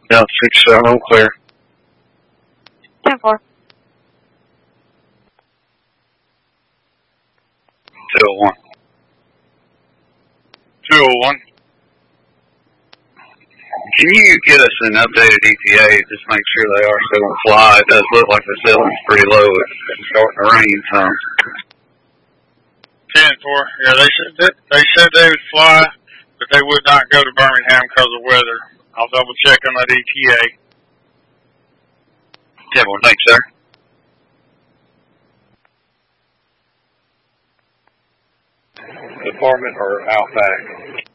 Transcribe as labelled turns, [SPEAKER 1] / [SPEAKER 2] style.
[SPEAKER 1] Yeah, 6-7, all clear.
[SPEAKER 2] 10-4.
[SPEAKER 1] 201.
[SPEAKER 3] 201.
[SPEAKER 1] Can you get us an updated ETA? Just make sure they are still going to fly. It does look like the ceiling's pretty low. It's starting to rain some.
[SPEAKER 3] 10-4. Yeah, they said they would fly, but they would not go to Birmingham because of weather. I'll double check on that ETA.
[SPEAKER 1] 10-4, thanks, sir.
[SPEAKER 4] Department or Outback?